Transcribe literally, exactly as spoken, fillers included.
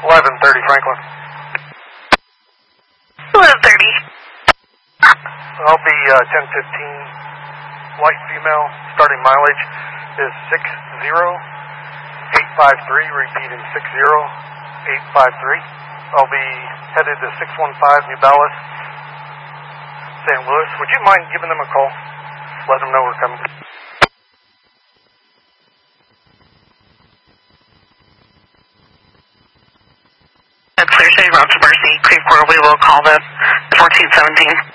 eleven thirty Franklin. eleven thirty. I'll be uh, ten fifteen. White female, starting mileage is six zero eight five three, repeating six zero eight five three. I'll be headed to six one five New Dallas, Saint Louis. Would you mind giving them a call? Let them know we're coming. Clear City Route to Mercy, Creve Coeur, we will call the fourteen seventeen.